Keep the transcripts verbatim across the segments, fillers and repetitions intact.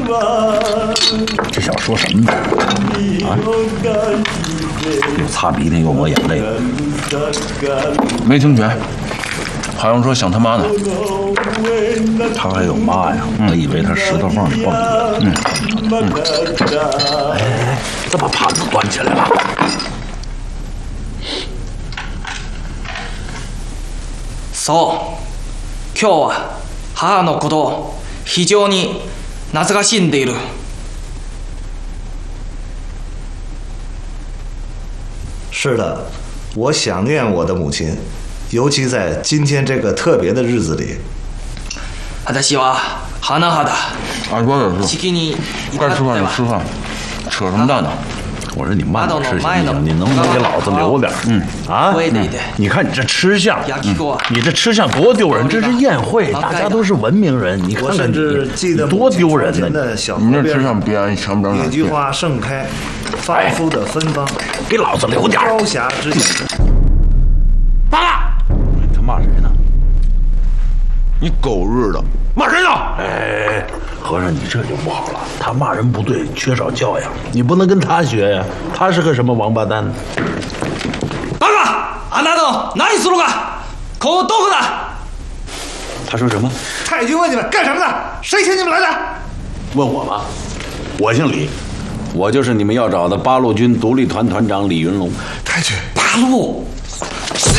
这小子说什么呢？啊？又擦鼻涕又抹眼泪。 没听全，好像说想他妈呢。 他还有妈呀？我以为他石头缝里蹦的。嗯嗯。哎哎哎，怎么盘子端起来了？ そう、今日は母のことを非常に懐かしんでいる。 是的，我想念我的母亲，尤其在今天这个特别的日子里。 私は甚だ啊，多点式に至该吃饭っては就吃饭，扯什么蛋呢？ 我说你慢点吃行不行？你能不能给老子留点？嗯啊， 嗯、 你看你这吃相，嗯、你这吃相多丢人！这是宴会，大家都是文明人，你看看你多丢人呢！ 你这吃相别人尝不着哪野菊花盛开，芳肤的芬芳， 给老子留点！ 朝霞之影。 罢了，他骂谁呢？ 你狗日的！ 骂谁呢？哎，和尚，你这就不好了。他骂人不对，缺少教养，你不能跟他学呀。他是个什么王八蛋？ バカ！あなた何するか？ここどこだ？ 他说什么？ 太君问你们干什么的？谁请你们来的？ 问我吗？我姓李，我就是你们要找的八路军独立团团长李云龙。 太君， 八路是。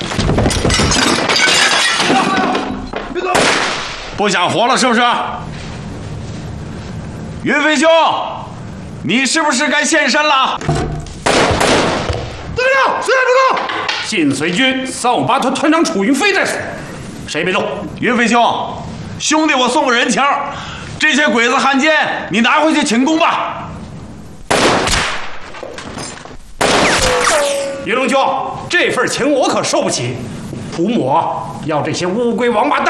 不想活了是不是？云飞兄，你是不是该现身了？ 队长，随便不动。晋绥军三五八团团长楚云飞在此，谁别动？ 云飞兄，兄弟我送个人情，这些鬼子汉奸你拿回去请功吧。 云龙兄，这份情我可受不起。普某要这些乌龟王八蛋